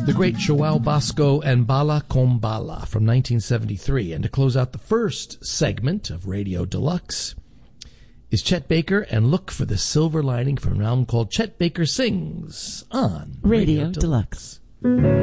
The great João Bosco and Bala Com Bala from 1973. And to close out the first segment of Radio Deluxe is Chet Baker and Look for the Silver Lining from an album called Chet Baker Sings on Radio Deluxe.